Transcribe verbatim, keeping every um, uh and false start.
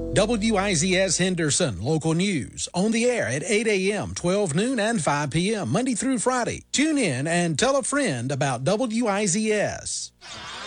W I Z S Henderson Local News, on the air at eight a.m., twelve noon, and five p.m., Monday through Friday. Tune in and tell a friend about W I Z S.